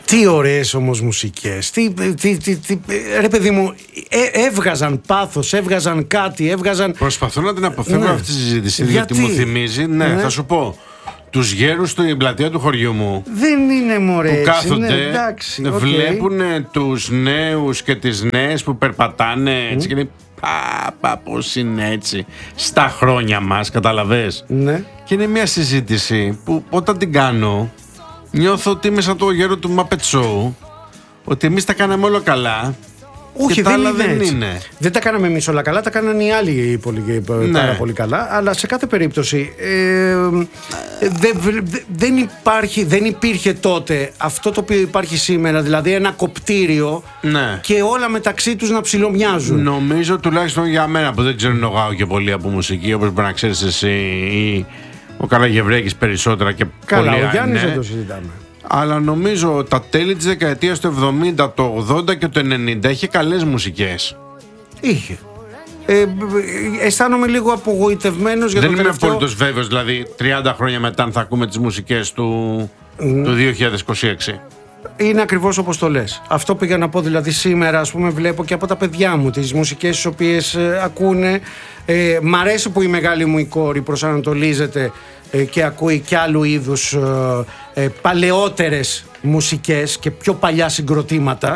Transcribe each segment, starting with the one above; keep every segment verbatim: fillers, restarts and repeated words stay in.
Τι ωραίες όμως μουσικές. Τι, τι, τι, τι, ρε παιδί μου, ε, έβγαζαν πάθος, έβγαζαν κάτι, έβγαζαν... Προσπαθώ να την αποφεύγω, ναι, αυτή τη συζήτηση, διότι μου θυμίζει, ναι, ναι, θα σου πω, τους γέρους στην πλατεία του χωριού μου. Δεν είναι μωρέ που έτσι, κάθονται, ναι, εντάξει, βλέπουν okay. τους νέους και τις νέες που περπατάνε mm. έτσι και λέει πάπα πώς είναι έτσι στα χρόνια μας, καταλαβες. Ναι. Και είναι μια συζήτηση που όταν την κάνω νιώθω ότι είμαι σαν το γέρο του Muppet Show, ότι εμείς τα κάναμε όλα καλά. Όχι, δεν, είναι δεν έτσι. είναι. Δεν τα κάναμε εμείς όλα καλά, τα κάνανε οι άλλοι πολύ, ναι. πάρα πολύ καλά. Αλλά σε κάθε περίπτωση ε, δε, δε, δεν, υπάρχει, δεν υπήρχε τότε αυτό το οποίο υπάρχει σήμερα, δηλαδή ένα κοπτήριο, ναι, και όλα μεταξύ τους να ψιλομοιάζουν. Νομίζω τουλάχιστον για μένα που δεν ξέρω νογάω και πολύ από μουσική, όπως μπορεί να ξέρεις εσύ ή ο Καλαγευρέκης περισσότερα και καλά, πολύ. Ο Γιάννης ναι. δεν το συζητάμε. Αλλά νομίζω τα τέλη της δεκαετίας του εβδομήντα, το ογδόντα και το ενενήντα είχε καλές μουσικές. Είχε. Ε, αισθάνομαι λίγο απογοητευμένος για δεν το είμαι τελευταίο... απόλυτος βέβαιος, δηλαδή τριάντα χρόνια μετά αν θα ακούμε τις μουσικές του, mm. του δύο χιλιάδες είκοσι έξι. Είναι ακριβώς όπως το λες. Αυτό πήγα να πω, δηλαδή σήμερα ας πούμε βλέπω και από τα παιδιά μου τις μουσικές τις οποίες ε, ακούνε. Ε, μ' αρέσει που η μεγάλη μου η κόρη προσανατολίζεται ε, και ακούει και άλλου είδους ε, ε, παλαιότερες μουσικές και πιο παλιά συγκροτήματα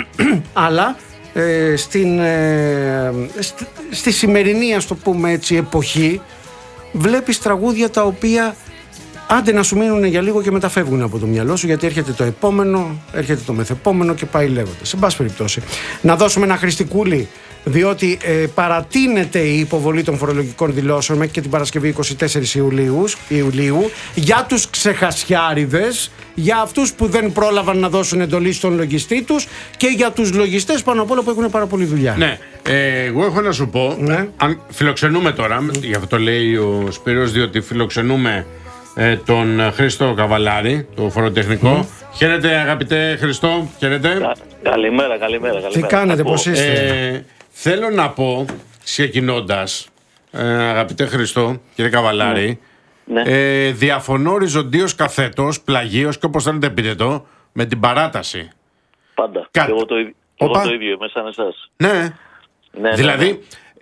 αλλά ε, στην, ε, στη, στη σημερινή, ας το πούμε έτσι, εποχή βλέπεις τραγούδια τα οποία άντε να σου μείνουν για λίγο και μετά φεύγουν από το μυαλό σου, γιατί έρχεται το επόμενο, έρχεται το μεθεπόμενο και πάει λέγοντας. Σε πάση περιπτώσει, να δώσουμε ένα χριστικούλι, διότι ε, παρατείνεται η υποβολή των φορολογικών δηλώσεων μέχρι και την Παρασκευή εικοστή τέταρτη Ιουλίου, Ιουλίου για τους ξεχασιάριδες, για αυτούς που δεν πρόλαβαν να δώσουν εντολή στον λογιστή τους και για τους λογιστές πάνω απ' όλα που έχουν πάρα πολλή δουλειά. Ναι, ε, εγώ έχω να σου πω, ναι, αν φιλοξενούμε τώρα, mm. γι' αυτό το λέει ο Σπύρος, διότι φιλοξενούμε Ε, τον Χρήστο Καβαλάρη, το φοροτεχνικό. Mm. Χαίρετε αγαπητέ Χριστό, χαίρετε. Κα, καλημέρα, καλημέρα, καλημέρα. Τι κάνετε, πώς είστε? Ε, θέλω να πω, ξεκινώντας, ε, αγαπητέ Χριστό, κύριε Καβαλάρη, ναι. ε, διαφωνώ οριζοντίως καθέτος, πλαγίως και όπως θέλετε πείτε το, με την παράταση. Πάντα. Κα... Και εγώ το, εγώ το ίδιο είμαι σαν εσάς. Ναι. ναι δηλαδή, ναι, ναι.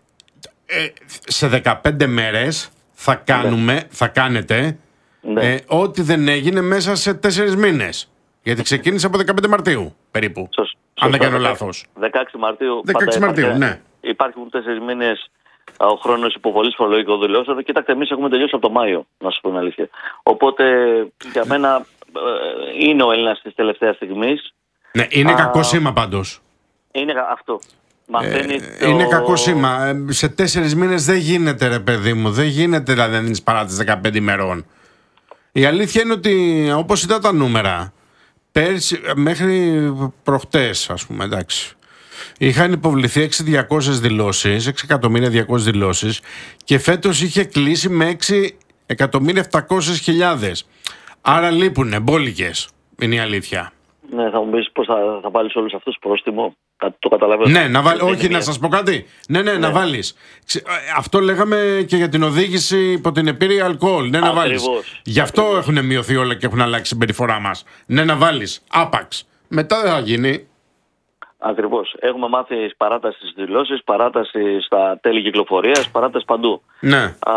Ε, σε δεκαπέντε μέρες θα κάνουμε, ναι. θα κάνετε, ναι. Ε, ό,τι δεν έγινε μέσα σε τέσσερις μήνες. Γιατί ξεκίνησε από δεκαπέντε Μαρτίου περίπου. Σωστά. Αν δεν κάνω λάθος. δεκαέξι Μαρτίου. δεκαέξι Μαρτίου, ναι. Υπάρχουν τέσσερις μήνες ο χρόνος υποβολής φορολογικών δηλώσεων. Κοίταξτε, εμείς έχουμε τελειώσει από το Μάιο, να σου πω την αλήθεια. Οπότε για μένα ε, είναι ο Έλληνας της τελευταίας στιγμής. Ναι, είναι Α, κακό σήμα πάντως. Είναι αυτό. Ε, το... Είναι κακό σήμα. Ε, σε τέσσερις μήνες δεν γίνεται, ρε παιδί μου. Δεν γίνεται δηλαδή να δίνεις παράτηση δεκαπέντε ημερών. Η αλήθεια είναι ότι όπως ήταν τα νούμερα, πέρσι, μέχρι προχτές, ας πούμε, εντάξει, είχαν υποβληθεί έξι χιλιάδες διακόσιες δηλώσεις, έξι εκατομμύρια διακόσιες δηλώσεις και φέτος είχε κλείσει με έξι εκατομμύρια επτακόσιες χιλιάδες. Άρα λείπουνε μπόλικες, είναι η αλήθεια. Ναι, θα μου πεις πώς θα, θα βάλεις όλους αυτούς πρόστιμο. Το καταλαβαίνω. Ναι, να βάλ... όχι, να σας πω κάτι. Ναι, ναι, ναι, να βάλεις. Αυτό λέγαμε και για την οδήγηση υπό την επίρρεια αλκοόλ. Ναι, να βάλεις. Γι' αυτό ακριβώς έχουν μειωθεί όλα και έχουν αλλάξει η συμπεριφορά μας. Ναι, να βάλεις. Άπαξ. Μετά δεν θα γίνει. Ακριβώς. Έχουμε μάθει παράταση στις δηλώσεις, παράταση στα τέλη κυκλοφορίας, παράταση παντού. Ναι. Α,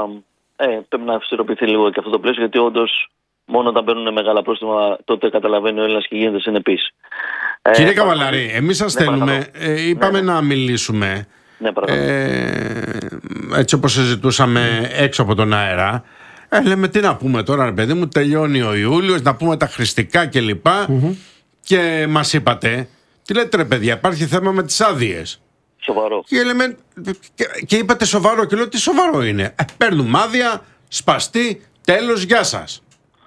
ε, πρέπει να αυστηροποιηθεί λίγο και αυτό το πλαίσιο, γιατί όντως μόνο όταν παίρνουν μεγάλα πρόστιμα τότε καταλαβαίνει ο Έλληνας και γίνεται συνεπής. Κύριε ε, Καβαλάρη, εμείς σας ναι, θέλουμε, ε, είπαμε ναι, ναι. να μιλήσουμε, ναι, ε, έτσι όπως συζητούσαμε έξω από τον αέρα, ε, λέμε τι να πούμε τώρα ρε παιδί μου, τελειώνει ο Ιούλιος, να πούμε τα χριστικά κλπ. Mm-hmm. Και μας είπατε, τι λέτε ρε παιδιά, υπάρχει θέμα με τις άδειες. Σοβαρό. Και, λέμε, και, και είπατε σοβαρό και λέω τι σοβαρό είναι. Ε, παίρνουμε άδεια, σπαστή, τέλος, γεια σας.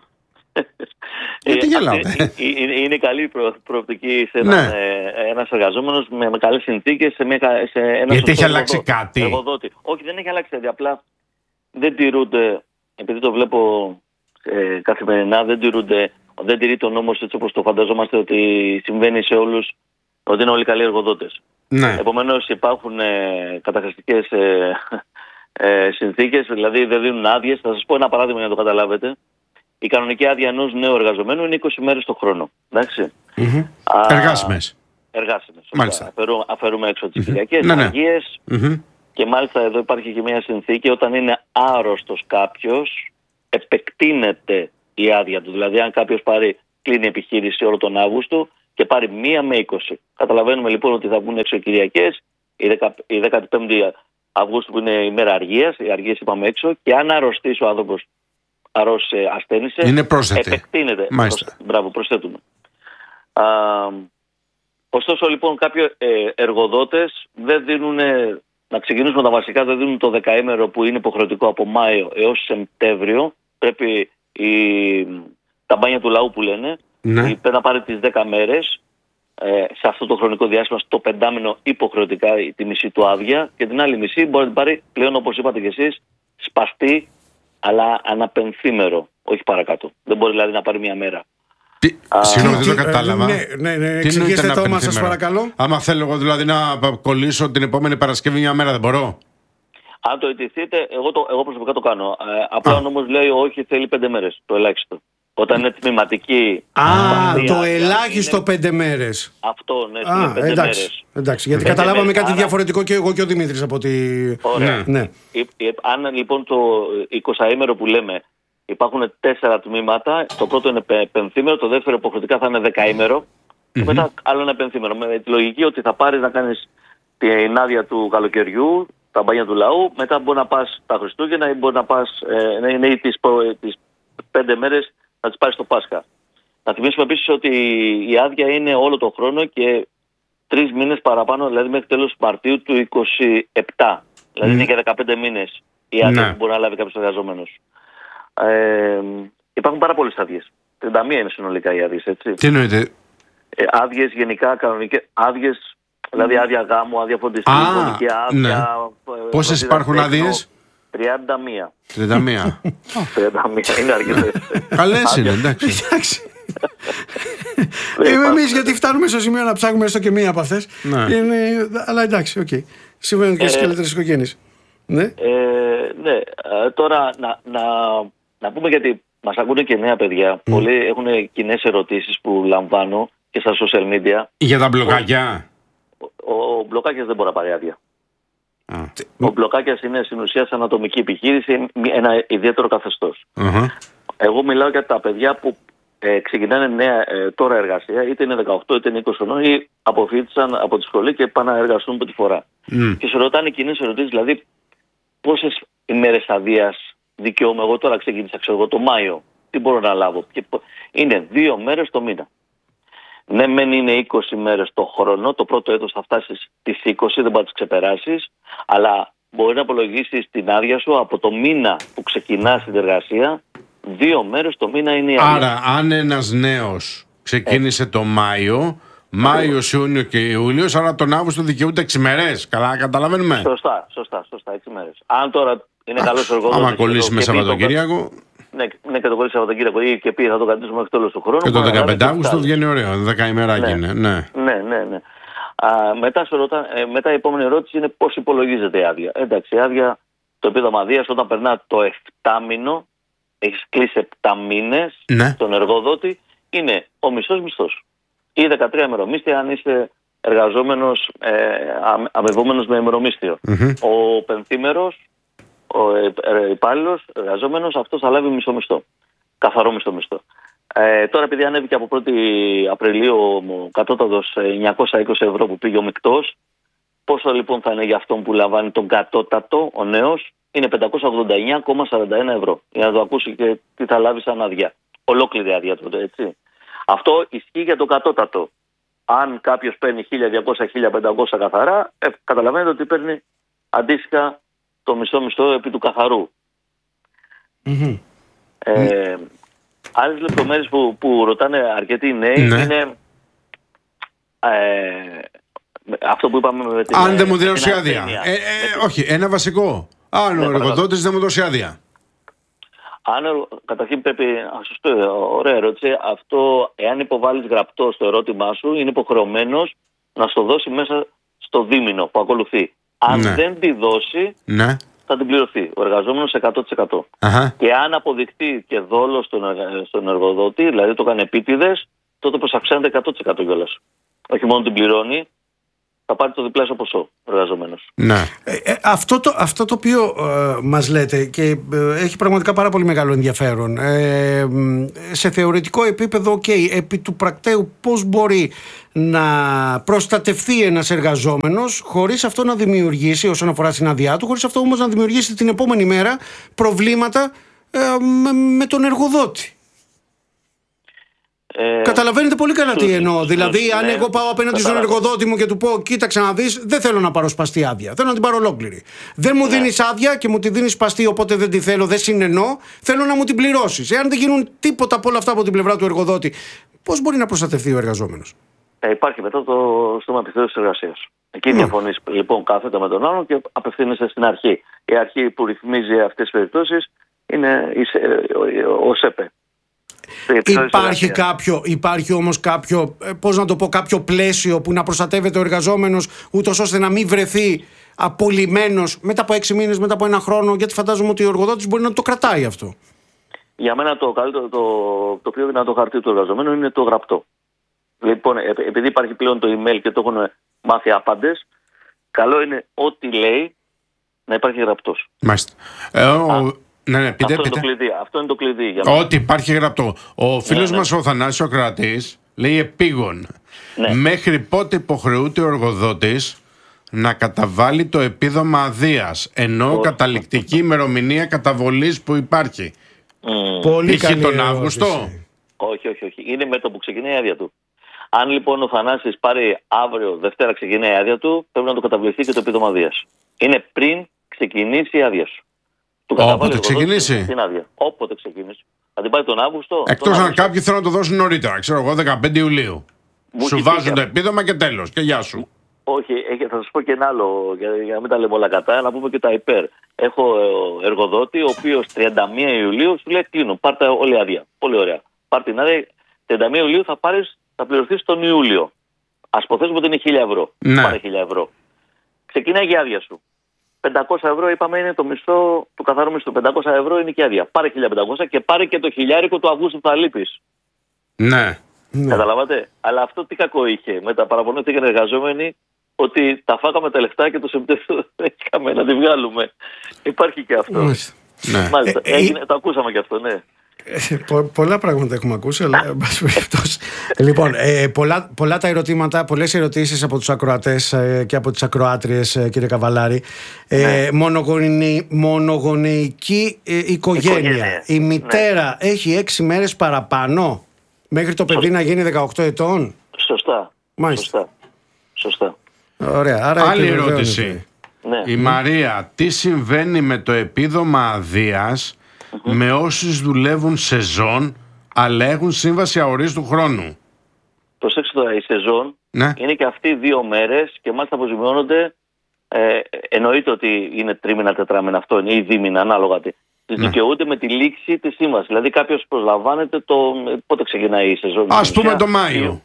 Γιατί γελάτε? Είναι καλή προοπτική σε έναν, ναι, ένας εργαζόμενος με, με καλές συνθήκες σε, μια, σε ένα γιατί έχει αλλάξει εργοδότη, κάτι? Εργοδότη. Όχι, δεν έχει αλλάξει κάτι. Απλά δεν τηρούνται, επειδή το βλέπω ε, καθημερινά, δεν τηρούνται, δεν τηρεί τον νόμο έτσι όπως το φανταζόμαστε ότι συμβαίνει σε όλους, ότι είναι όλοι καλοί εργοδότες. Ναι. Επομένως υπάρχουν ε, καταχρηστικές ε, ε, συνθήκες, δηλαδή δεν δίνουν άδειες. Θα σας πω ένα παράδειγμα για να το καταλάβετε. η κανονική άδεια ενός νέου εργαζομένου είναι είκοσι μέρες το χρόνο. Εντάξει. Mm-hmm. Εργάσιμες. Εργάσιμες. Μάλιστα. Αφαιρούμε, αφαιρούμε έξω τις Κυριακές, ναι, ναι. αργίες. Mm-hmm. Και μάλιστα εδώ υπάρχει και μια συνθήκη, όταν είναι άρρωστος κάποιος, επεκτείνεται η άδεια του. Δηλαδή, αν κάποιος πάρει, κλείνει επιχείρηση όλο τον Αύγουστο και πάρει μία με είκοσι. Καταλαβαίνουμε λοιπόν ότι θα βγουν έξω οι Κυριακές, η δέκατη πέμπτη Αυγούστου που είναι η μέρα αργίας, οι αργίες είπαμε έξω, και αν αρρωστήσει ο άνθρωπος, αρρώστησε, ασθένησε, είναι πρόσθετη. Επεκτείνεται. Μάλιστα. Προσ... Μπράβο, προσθέτουμε. Α, ωστόσο λοιπόν κάποιοι ε, εργοδότες δεν δίνουν, να ξεκινήσουμε τα βασικά, δεν δίνουν το δεκαήμερο που είναι υποχρεωτικό από Μάιο έως Σεπτέμβριο. Πρέπει η, τα μπάνια του λαού που λένε, ναι. πρέπει να πάρει τις δέκα μέρες. Ε, σε αυτό το χρονικό διάστημα, στο πεντάμινο υποχρεωτικά τη μισή του άδεια, και την άλλη μισή μπορεί να την πάρει πλέον, όπως είπατε και εσείς, σπαστή, αλλά αναπενθήμερο, όχι παρακάτω. Δεν μπορεί δηλαδή να πάρει μια μέρα. Τι, Α, συγγνώμη, δεν το κατάλαβα. Ναι, ναι, ναι. Εξηγήστε το μας, σας παρακαλώ. Άμα θέλω εγώ δηλαδή να κολλήσω την επόμενη Παρασκευή μια μέρα, δεν μπορώ. Αν το αιτηθείτε, εγώ, το, εγώ προσωπικά το κάνω. Ε, απλά ο νόμος λέει όχι, θέλει πέντε μέρες, το ελάχιστο. Όταν είναι τμηματική. Α, το ελάχιστο είναι... πέντε μέρες. Αυτό, ναι, Α, πέντε εντάξει, μέρες. Εντάξει, γιατί πέντε καταλάβαμε μέρες, κάτι άρα... διαφορετικό και εγώ και ο Δημήτρης από τη... Ωραία. Ναι. Ναι. Αν λοιπόν το εικοσαήμερο που λέμε υπάρχουν τέσσερα τμήματα, το πρώτο είναι πενθήμερο, το δεύτερο υποχρεωτικά θα είναι δεκαήμερο, mm-hmm. μετά άλλο ένα πενθήμερο. Με τη λογική ότι θα πάρεις να κάνεις την άδεια του καλοκαιριού, τα μπάνια του λαού, μετά μπορεί να πας τα Χριστούγεννα ή μπορεί να πας ε, είναι τις, τις πέντε μέρες να τις πάρεις στο Πάσχα. Να θυμίσουμε επίσης ότι η άδεια είναι όλο τον χρόνο και τρεις μήνες παραπάνω, δηλαδή μέχρι τέλος Μαρτίου του είκοσι επτά. Δηλαδή mm. είναι και δεκαπέντε μήνες η άδεια ναι. που μπορεί να λάβει κάποιος εργαζόμενος. Ε, υπάρχουν πάρα πολλές άδειες. τριάντα μία είναι συνολικά οι άδειες, έτσι. Τι εννοείται? Ε, άδειες γενικά, κανονικές, άδειες, δηλαδή άδεια γάμου, άδεια φροντιστή, γονική άδεια. Ναι. Πόσες υπάρχουν άδειες? τριάντα μία. τριάντα μία. τριάντα μία είναι αρκετές. Καλές είναι, εντάξει. Εμείς γιατί φτάνουμε στο σημείο να ψάχνουμε έστω και μία από αυτές. Αλλά εντάξει, οκ. Συμβαίνουν και στις καλύτερες οικογένειες. Ναι. Ναι, τώρα να πούμε, γιατί μας ακούνε και νέα παιδιά. Πολλοί έχουν κοινές ερωτήσεις που λαμβάνω και στα social media. Για τα μπλοκάκια. Ο μπλοκάκιας δεν μπορεί να πάρει άδεια. Ah. Ο μπλοκάκιας είναι στην ουσία σαν ατομική επιχείρηση, ένα ιδιαίτερο καθεστώς. Uh-huh. Εγώ μιλάω για τα παιδιά που ε, ξεκινάνε νέα ε, τώρα εργασία, είτε είναι δεκαοκτώ είτε είναι είκοσι χρονών, ή αποφύτησαν από τη σχολή και πάνε να εργαστούν πρώτη φορά. Mm. Και σε ρωτάνε κοινές ερωτήσεις, δηλαδή πόσες ημέρες αδείας δικαιούμαι εγώ τώρα, ξεκίνησα ξέρω εγώ το Μάιο, τι μπορώ να λάβω? Και, είναι δύο μέρες το μήνα. Ναι, μεν είναι είκοσι μέρες το χρόνο, το πρώτο έτος θα φτάσεις στις είκοσι, δεν μπορεί να τις ξεπεράσεις, αλλά μπορεί να απολογίσεις την άδεια σου από το μήνα που ξεκινάς την εργασία, δύο μέρες το μήνα είναι η άδεια. Άρα, αν ένας νέος ξεκίνησε Έτσι. το Μάιο, Μάιος, Ιούνιο και Ιούλιος, άρα τον Αύγουστο δικαιούνται έξι μέρες. Καλά, καταλαβαίνουμε. Σωστά, σωστά, σωστά, έξι μέρες. Αν τώρα είναι καλός εργοδότης. Άμα κολλήσει με Σαββατοκύριακο. Ναι, ναι, και το κολλήσει Σαββατοκύριακο ή και πει θα το κρατήσουμε μέχρι τέλος του χρόνου. Και το δεκαπέντε Αυγούστου βγαίνει ωραίο, δέκα ημεράκι είναι. Ναι, ναι, ναι. ναι. Α, μετά, σε ρωτά, ε, μετά η επόμενη ερώτηση είναι πώς υπολογίζεται η άδεια. Εντάξει, η άδεια, το επίδομα αδείας όταν περνά το εφτάμινο, έχεις κλείσει επτά μήνες ναι. τον εργοδότη, είναι ο μισθός μισθός. Ή δεκατρία ημερομίσθια αν είσαι εργαζόμενος, ε, αμοιβόμενος με ημερομίσθιο. Mm-hmm. Ο πενθήμερος, ο υπάλληλος, εργαζόμενος, αυτός θα λάβει μισό μισθό. Καθαρό μισθό μισθό. Ε, τώρα επειδή ανέβηκε από πρώτη Απριλίου ο κατώτατος εννιακόσια είκοσι ευρώ που πήγε ο μεικτός, πόσο λοιπόν θα είναι για αυτόν που λαμβάνει τον κατώτατο, ο νέος, είναι πεντακόσια ογδόντα εννέα κόμμα σαράντα ένα ευρώ. Για να το ακούσει και τι θα λάβει σαν άδεια. Ολόκληρη άδεια τότε, έτσι. Αυτό ισχύει για το κατώτατο. Αν κάποιος παίρνει χίλια διακόσια με χίλια πεντακόσια καθαρά, ε, καταλαβαίνετε ότι παίρνει αντίστοιχα το μισό μισθό επί του καθαρού. Mm-hmm. Ε, mm. Άλλες λεπτομέρειες που, που ρωτάνε αρκετοί νέοι ναι. είναι ε, αυτό που είπαμε με την... Αν δεν μου δώσει άδεια. Ε, ε, όχι, ένα βασικό. Αν ο εργοδότης δεν μου δώσει άδεια. Αν, καταρχήν πρέπει, σωστό, ωραία ερώτηση, αυτό εάν υποβάλεις γραπτό στο ερώτημά σου είναι υποχρεωμένος να στο δώσει μέσα στο δίμηνο που ακολουθεί. Αν ναι. δεν τη δώσει, ναι. θα την πληρωθεί ο εργαζόμενος εκατό τοις εκατό. Αχα. Και αν αποδειχτεί και δόλο στον, εργα... στον εργοδότη, δηλαδή το έκανε επίτηδες, τότε πως αυξάνεται εκατό τοις εκατό κιόλας. Όχι μόνο την πληρώνει, θα πάρει το διπλάσιο ποσό ο εργαζόμενος. Ναι. Ε, ε, αυτό, το, αυτό το οποίο ε, μας λέτε και ε, έχει πραγματικά πάρα πολύ μεγάλο ενδιαφέρον. Ε, σε θεωρητικό επίπεδο, okay, επί του πρακτέου πώς μπορεί να προστατευτεί ένας εργαζόμενος χωρίς αυτό να δημιουργήσει, όσον αφορά στην άδειά του, χωρίς αυτό όμως να δημιουργήσει την επόμενη μέρα προβλήματα ε, με, με τον εργοδότη. Ε, Καταλαβαίνετε πολύ καλά τι εννοώ. Δηλαδή, ναι, αν εγώ πάω απέναντι στον εργοδότη μου και του πω: κοίταξε να δεις, δεν θέλω να πάρω σπαστή άδεια. Θέλω να την πάρω ολόκληρη. Δεν μου ναι. δίνεις άδεια και μου τη δίνεις σπαστή, οπότε δεν τη θέλω, δεν συνενώ. Θέλω να μου την πληρώσεις. Εάν δεν γίνουν τίποτα από όλα αυτά από την πλευρά του εργοδότη, πώς μπορεί να προστατευτεί ο εργαζόμενος? Ε, υπάρχει μετά το στόμα επιθέωσης εργασίας. Εκεί mm. διαφωνείς λοιπόν κάθετα με τον άλλον και απευθύνεσαι στην αρχή. Η αρχή που ρυθμίζει αυτές τις περιπτώσεις είναι ο ΣΕΠΕ. Υπάρχει, κάποιο, υπάρχει όμως κάποιο, πώς να το πω, κάποιο πλαίσιο που να προστατεύεται ο εργαζόμενος ούτως ώστε να μην βρεθεί απολυμμένος μετά από έξι μήνες, μετά από ένα χρόνο, γιατί φαντάζομαι ότι ο εργοδότης μπορεί να το κρατάει αυτό. Για μένα το καλύτερο, το, το πιο δυνατό χαρτί του εργαζομένου είναι το γραπτό. Λοιπόν, επειδή υπάρχει πλέον το email και το έχουν μάθει άπαντες, καλό είναι ό,τι λέει να υπάρχει γραπτός. Μάλιστα. Ε, ο... Ναι, ναι, πείτε, αυτό, πείτε. Είναι το κλειδί, αυτό είναι το κλειδί για μένα. Ότι υπάρχει γραπτό. Ο φίλος ναι, μας ναι. ο Θανάσης ο Κρατής λέει επίγον. Ναι. Μέχρι πότε υποχρεούται ο εργοδότης να καταβάλει το επίδομα αδείας, ενώ Όχι. καταληκτική ημερομηνία καταβολής που υπάρχει? Mm. Πολύ Είχε καλή τον ερώτηση. Αύγουστο. Όχι, όχι, όχι. Είναι με το που ξεκινάει η άδεια του. Αν λοιπόν ο Θανάσης πάρει αύριο, Δευτέρα ξεκινάει η άδεια του, πρέπει να το καταβληθεί και το επίδομα αδείας. Είναι πριν ξεκινήσει η άδεια σου. Του Όποτε ξεκινήσει. Την άδεια. Όποτε ξεκινήσει. Θα την πάρει τον Αύγουστο. Εκτός αν κάποιοι θέλουν να το δώσουν νωρίτερα, ξέρω εγώ, δεκαπέντε Ιουλίου. Μου Σου έχει βάζουν τύχει. το επίδομα και τέλος. Και γεια σου. Όχι, θα σας πω και ένα άλλο, για, για να μην τα λέμε όλα κατά, να πούμε και τα υπέρ. Έχω ε, εργοδότη, ο οποίος τριάντα μία Ιουλίου σου λέει κλείνω, πάρτε όλη άδεια. Πολύ ωραία. Πάρ' την άδεια, τριάντα μία Ιουλίου θα πάρεις, θα πληρωθείς τον Ιούλιο. Ας υποθέσουμε ότι είναι χίλια ευρώ. Ναι. Πάρε χίλια ευρώ. Ξεκινάει η άδεια σου. πεντακόσια ευρώ είπαμε είναι το μισθό του καθαρού μισθού. πεντακόσια ευρώ είναι και άδεια. Πάρε χίλια πεντακόσια και πάρε και το χιλιάρικο του Αυγούστου που θα λείπεις. Ναι. Ναι. Καταλάβατε. Αλλά αυτό τι κακό είχε. Με τα παραπονέθηκαν εργαζόμενοι ότι τα φάγαμε τα λεφτά και το Σεπτέμβριο δεν είχαμε να τη βγάλουμε. Υπάρχει και αυτό. Μάλιστα. Ναι. Μάλιστα. Ε, ε, Έγινε, το ακούσαμε και αυτό, ναι. Ε, πο- πολλά πράγματα έχουμε ακούσει, αλλά εν πάση περιπτώσει. Λοιπόν, ε, πολλά, πολλά τα ερωτήματα, πολλές ερωτήσεις από τους ακροατές ε, και από τις ακροάτριες, ε, κύριε Καβαλάρη. Ε, Ναι. μονογονη, μονογονεϊκή ε, οικογένεια. Οικογένεια. Η μητέρα έχει έξι μέρες παραπάνω μέχρι το παιδί να γίνει δεκαοκτώ ετών. Σωστά. Μάλιστα. Σωστά. Σωστά. Ωραία. Άρα Άλλη επιβεβαιώνεται. ερώτηση. Ναι. Η Μαρία, τι συμβαίνει με το επίδομα αδείας με όσους δουλεύουν σεζόν αλλά έχουν σύμβαση αορίστου χρόνου? Προσέξτε τώρα, η σεζόν Ναι. είναι και αυτοί δύο μέρες και μάλιστα αποζημιώνονται. Ε, εννοείται ότι είναι τρίμηνα, τετράμηνα, αυτό είναι ή δίμηνα, ανάλογα τι. Ναι. Δικαιούνται με τη λήξη της σύμβασης. Δηλαδή κάποιος προσλαμβάνεται το. Πότε ξεκινάει η σεζόν? Ας πούμε Μισιά, το Μάιο.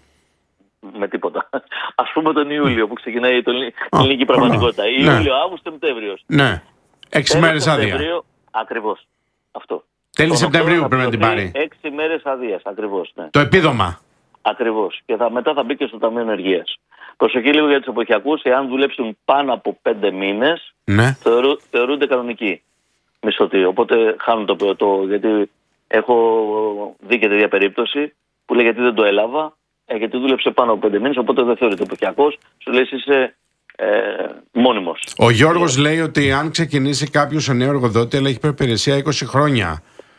Με τίποτα. Ας πούμε τον Ιούλιο που ξεκινάει η Α, ελληνική πραγματικότητα. ναι. Ιούλιο, Αύγουστο, Σεπτέμβριος. Ναι. Έξι μέρες άδεια. Ακριβώς. Αυτό. Τέλη Τον Σεπτεμβρίου Οκτώβριο πρέπει να την πληρωθεί πάρει. Έξι μέρες αδείας. Ακριβώς. Ναι. Το επίδομα. Ακριβώς. Και θα, μετά θα μπει και στο Ταμείο Ενεργείας. Προσοχή λίγο για τους εποχιακούς, εάν δουλέψουν πάνω από πέντε μήνες, Ναι. θεωρού, θεωρούνται κανονικοί μισθωτοί. Οπότε χάνουν το, το. Γιατί έχω δει και τέτοια περίπτωση που λέει γιατί δεν το έλαβα, ε, γιατί δούλεψε πάνω από πέντε μήνες, οπότε δεν θεωρείται εποχιακός. Σου λέει είσαι ε, μόνιμος. Ο Γιώργος λέει ότι αν ξεκινήσει κάποιος σε νέο εργοδότη αλλά έχει προπηρεσία είκοσι χρόνια,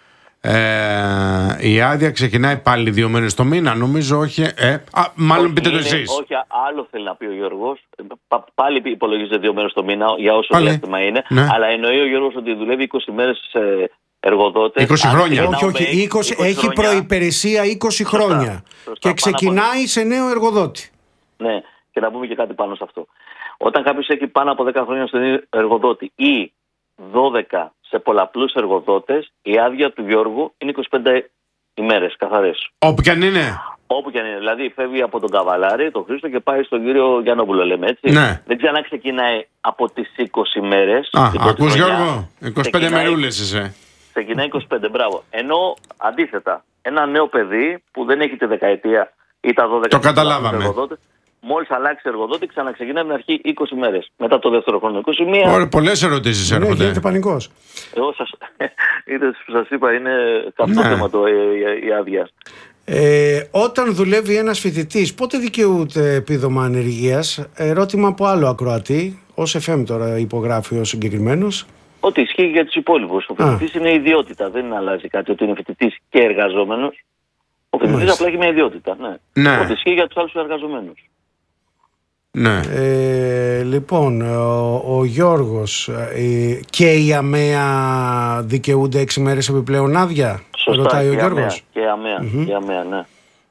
Ε, η άδεια ξεκινάει πάλι δύο μέρες το μήνα, νομίζω, όχι. Ε, α, μάλλον Όχι, πείτε το είναι- εσείς. Όχι, άλλο θέλει να πει ο Γιώργος. Πα- πάλι υπολογίζεται δύο μέρες το μήνα για όσο Πάλι. διάστημα είναι. Ναι. Αλλά εννοεί ο Γιώργος ότι δουλεύει είκοσι μέρες σε εργοδότες. είκοσι Αν χρόνια. ξεκινάω Όχι, όχι. με είκοσι, είκοσι έχει χρόνια, προϋπηρεσία είκοσι Σωστά, χρόνια. σωστά. Και Πάνω ξεκινάει σε νέο εργοδότη. Ναι, και να πούμε και κάτι πάνω σε αυτό. Όταν κάποιος έχει πάνω από δέκα χρόνια στον ίδιο εργοδότη ή δώδεκα σε πολλαπλούς εργοδότες, η άδεια του Γιώργου είναι είκοσι πέντε ημέρες καθαρές. Όπου κι αν είναι. Όπου και αν είναι. Δηλαδή φεύγει από τον Καβαλάρη, τον Χρήστο και πάει στον κύριο Γιαννόπουλο, λέμε έτσι. Ναι. Δεν ξανά ξεκινάει από τις είκοσι μέρες. Α, ακούς Γιώργο, είκοσι πέντε μερούλες είσαι. Ξεκινάει είκοσι πέντε, μπράβο. Ενώ αντίθετα, ένα νέο παιδί που δεν έχει τη δεκαετία ή τα δώδεκα. Το καταλάβαμε. Μόλις αλλάξει εργοδότη, ξαναξεκινάει από την αρχή είκοσι μέρες. Μετά το δεύτερο χρόνο. είκοσι μία. Ωραία, πολλές ερωτήσεις Ναι, έρχονται. γίνεται πανικός. Εγώ σας, είδες που σας είπα, είναι καυτό Ναι. θέμα το, η, η άδεια. Ε, όταν δουλεύει ένας φοιτητής, πότε δικαιούται επίδομα ανεργίας? Ερώτημα από άλλο ακροατή. Ως εφ εμ τώρα υπογράφει ο συγκεκριμένος. Ό,τι ισχύει για τους υπόλοιπους. Ο φοιτητής είναι ιδιότητα. Δεν αλλάζει κάτι ότι είναι φοιτητής και εργαζόμενος. Ο φοιτητής απλά έχει μια ιδιότητα. Ναι. Ναι. Ό,τι ισχύει για τους άλλους εργαζομένους. Ναι. Ε, λοιπόν, ο, ο Γιώργος ε, και η ΑΜΕΑ δικαιούνται έξι μέρες επιπλέον άδεια? Σωστά, Ρωτάει ο και Γιώργος. ΑΜΕΑ, και ΑΜΕΑ, mm-hmm. και ΑΜΕΑ, ναι.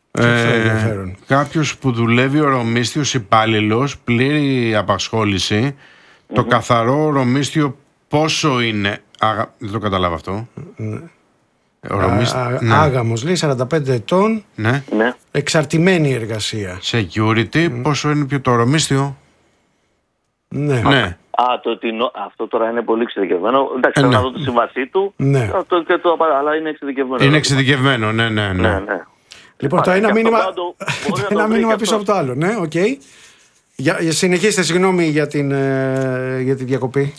Ε, κάποιος που δουλεύει ορομίσθιος υπάλληλος, πλήρη απασχόληση, mm-hmm. το καθαρό ορομίσθιο πόσο είναι? Αγα... Δεν το καταλάβω αυτό. Ναι. Ορομίσθ... Α, ναι. Άγαμος, λέει, σαράντα πέντε ετών, Ναι. ναι. εξαρτημένη εργασία. Security, mm. πόσο είναι πιο το ορομίσθιο? Ναι. Ναι. Α, το, το, αυτό τώρα είναι πολύ εξειδικευμένο. Εντάξει, Ε, θα ναι. δω τη σύμβασή του, Ναι. το, και το, αλλά είναι εξειδικευμένο. Είναι εξειδικευμένο, ναι, ναι, ναι. Ναι, ναι. Λοιπόν, το Υπάρχει ένα και μήνυμα, αυτό κάτω, μπορεί να το το ένα βρει μήνυμα και πίσω από αυτός. το άλλο. Ναι, οκ. Okay. Για, για, συνεχίστε, συγγνώμη για, την, ε, για τη διακοπή.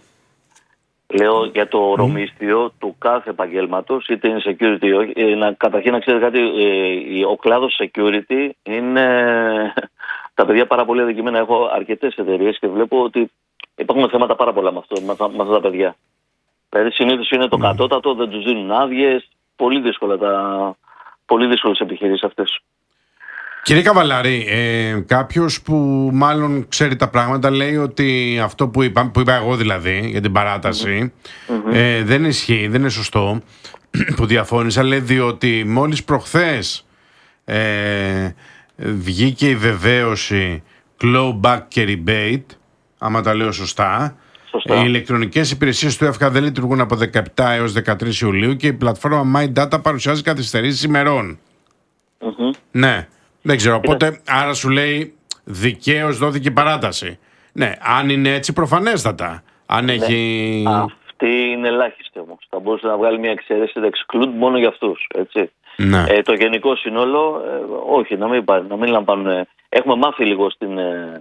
Λέω για το ορομίσθιο του κάθε επαγγέλματος, είτε είναι security ή όχι. Ε, να, καταρχήν να ξέρετε κάτι, ε, ο κλάδος security είναι τα παιδιά πάρα πολύ αδικημένα. Έχω αρκετές εταιρείες και βλέπω ότι υπάρχουν θέματα πάρα πολλά με, αυτό, με, με αυτά τα παιδιά. Δηλαδή συνήθως είναι το κατώτατο, δεν τους δίνουν άδειες, πολύ δύσκολα τα, πολύ δύσκολες επιχειρήσεις αυτές. Κύριε Καβαλάρη, ε, κάποιος που μάλλον ξέρει τα πράγματα λέει ότι αυτό που είπα, που είπα εγώ δηλαδή για την παράταση mm-hmm. ε, δεν ισχύει, δεν είναι σωστό που διαφώνησα, λέει, διότι μόλις προχθές ε, βγήκε η βεβαίωση clawback και rebate, άμα τα λέω σωστά. Σωστά. Οι ηλεκτρονικές υπηρεσίες του ΕΦΚΑ δεν λειτουργούν από δεκαεπτά έως δεκατρείς Ιουλίου και η πλατφόρμα MyData παρουσιάζει καθυστερήσεις ημερών. Mm-hmm. Ναι. Δεν ξέρω, οπότε άρα σου λέει δικαίως δόθηκε παράταση. Ναι, αν είναι έτσι προφανέστατα. Αν Ναι. έχει... Αυτή είναι ελάχιστη όμως. Θα μπορούσε να βγάλει μια εξαίρεση, το exclude μόνο για αυτούς. Έτσι. Ναι. Ε, το γενικό σύνολο, ε, όχι, να μην, πάρει, να μην λαμβάνουν. Έχουμε μάθει λίγο στην, ε,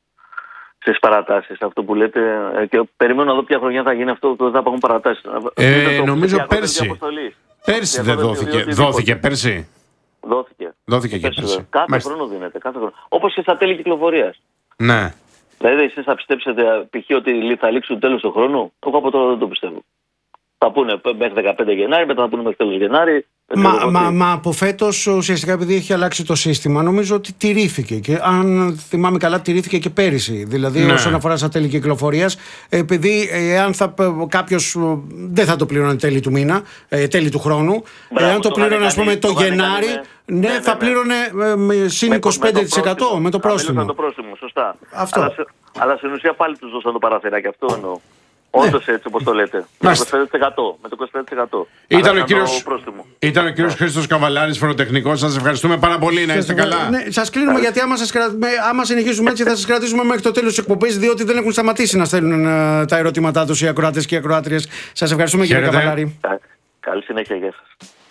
στις παρατάσεις αυτό που λέτε ε, και περιμένω να δω ποια χρονιά θα γίνει αυτό που δεν θα υπάρχουν παρατάσεις. Ε, το, νομίζω πέρσι. Πέρσι δεν δόθηκε. Δόθηκε πέρσι. Δόθηκε. Δόθηκε και πέρσι. πέρσι. Κάθε Μάλιστα. χρόνο δίνεται. Κάθε χρόνο. Όπως και στα τέλη κυκλοφορίας. Ναι. Δηλαδή, εσείς θα πιστέψετε π.χ. ότι θα λήξουν τέλος του χρόνου? Εγώ από τώρα δεν το πιστεύω. Θα πούνε μέχρι δεκαπέντε Γενάρη, μετά θα πούνε μέχρι τέλος Γενάρη. Μα, μα, μα από φέτος ουσιαστικά επειδή έχει αλλάξει το σύστημα, νομίζω ότι τηρήθηκε. Και αν θυμάμαι καλά, τηρήθηκε και πέρυσι. Δηλαδή, Ναι. όσον αφορά στα τέλη κυκλοφορίας, επειδή εάν κάποιος δεν θα το πλήρωνε τέλη του μήνα, ε, τέλη του χρόνου, Μπράβο, εάν το το πλήρωνε, είχαν ας πούμε, κάνει- το το είχαν Γενάρη, κάνει με- ναι, ναι, θα ναι, ναι. πλήρωνε ε, με συν Με- είκοσι πέντε τοις εκατό με το Θα πρόστιμο. μίλησαν το πρόστιμο, σωστά. Αυτό. Αλλά, σε- αλλά στην ουσία πάλι τους δώσαν το παραθυράκι, αυτό εννοώ. Όντως έτσι όπως το λέτε. Με το Μάλιστα. είκοσι πέντε τοις εκατό. Με το είκοσι πέντε τοις εκατό. Ήταν ο Αλλάξαν κύριος- το πρόστιμο. Ήταν ο κύριος Χρήστος Καβαλάρης, φοροτεχνικός. Σας ευχαριστούμε πάρα πολύ. Να είστε καλά. Ναι, σας κλείνουμε γιατί άμα, σας κρα... με- άμα συνεχίσουμε έτσι θα σας κρατήσουμε μέχρι το τέλος της εκπομπής, διότι δεν έχουν σταματήσει να στέλνουν ε, τα ερωτήματά τους οι ακροάτες και οι ακροάτριες. Σας ευχαριστούμε, κύριε Χαίρετε. Καβαλάρη. Κα- Καλή συνέχεια, γεια σας.